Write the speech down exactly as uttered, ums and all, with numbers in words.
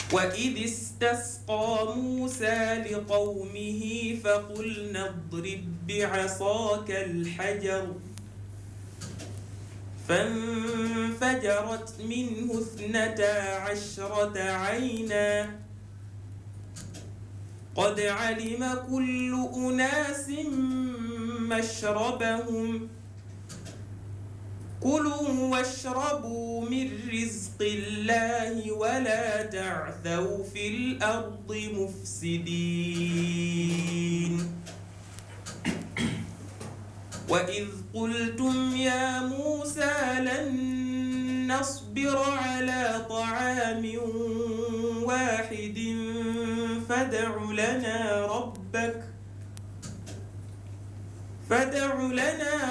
وإذ استسقى موسى لقومه فقلنا اضرب بعصاك الحجر فانفجرت منه اثنتا عشرة عينا قد علم كل أناس مشربهم كلوا واشربوا من رزق الله ولا تعثوا في الأرض مفسدين وإذ قلتم يا موسى لن نصبر على طعام واحد فادع لنا ربك فادع لنا